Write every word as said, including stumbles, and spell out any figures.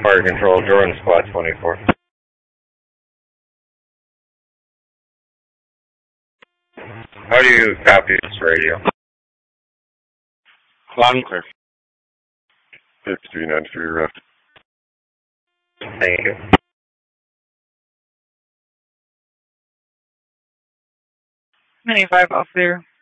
Fire Control, Jordan Squad twenty-four. How do you copy this radio? Loud and clear. fifty-three ninety-three, rough. Thank you. ninety-five off there.